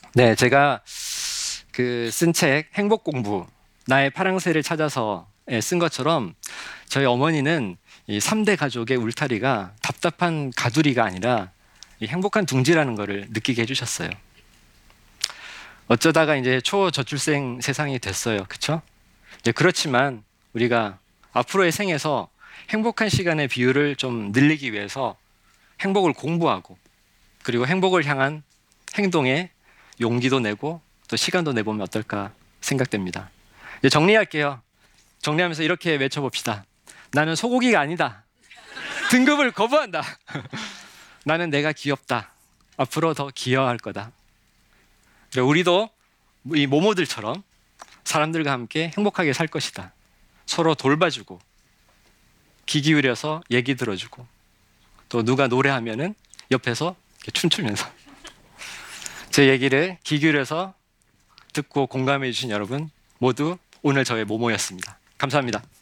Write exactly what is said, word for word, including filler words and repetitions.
네, 제가 그 쓴 책 행복 공부 나의 파랑새를 찾아서에 쓴 것처럼 저희 어머니는 이 삼 대 가족의 울타리가 답답한 가두리가 아니라 이 행복한 둥지라는 것을 느끼게 해주셨어요. 어쩌다가 이제 초저출생 세상이 됐어요. 그쵸? 이제 그렇지만 우리가 앞으로의 생에서 행복한 시간의 비율을 좀 늘리기 위해서 행복을 공부하고 그리고 행복을 향한 행동에 용기도 내고 또 시간도 내보면 어떨까 생각됩니다. 이제 정리할게요. 정리하면서 이렇게 외쳐봅시다. 나는 소고기가 아니다. 등급을 거부한다. 나는 내가 귀엽다. 앞으로 더 귀여워할 거다. 그리고 우리도 이 모모들처럼 사람들과 함께 행복하게 살 것이다. 서로 돌봐주고 귀 기울여서 얘기 들어주고 또 누가 노래하면은 옆에서 이렇게 춤추면서 제 얘기를 귀 기울여서 듣고 공감해 주신 여러분 모두 오늘 저의 모모였습니다. 감사합니다.